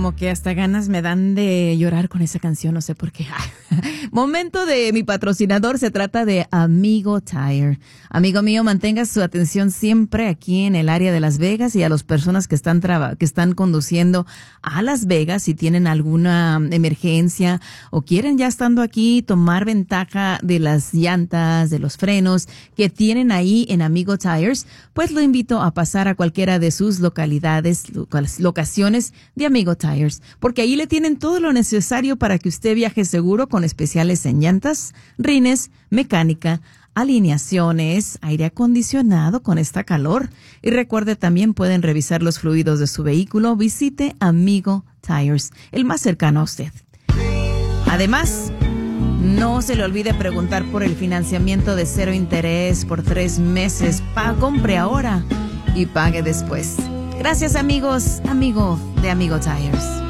como que hasta ganas me dan de llorar con esa canción, no sé por qué. Momento de mi patrocinador, se trata de Amigo Tire. Amigo mío, mantenga su atención siempre aquí en el área de Las Vegas y a las personas que están conduciendo a Las Vegas si tienen alguna emergencia o quieren ya estando aquí tomar ventaja de las llantas, de los frenos que tienen ahí en Amigo Tires, pues lo invito a pasar a cualquiera de sus locaciones de Amigo Tires, porque ahí le tienen todo lo necesario para que usted viaje seguro con especiales en llantas, rines, mecánica, alineaciones, aire acondicionado con esta calor. Y recuerde, también pueden revisar los fluidos de su vehículo. Visite Amigo Tires, el más cercano a usted. Además, no se le olvide preguntar por el financiamiento de 0 interés por 3 meses. Compre ahora y pague después. Gracias, amigos, amigo de Amigo Tires.